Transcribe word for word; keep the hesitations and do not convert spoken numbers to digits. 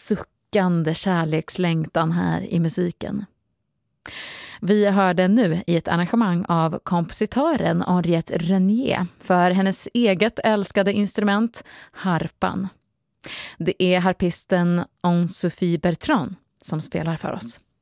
suckande kärlekslängtan här i musiken. Vi hör den nu i ett arrangemang av kompositören Henriette Renier för hennes eget älskade instrument, harpan. Det är harpisten Anne-Sophie Bertrand som spelar för oss.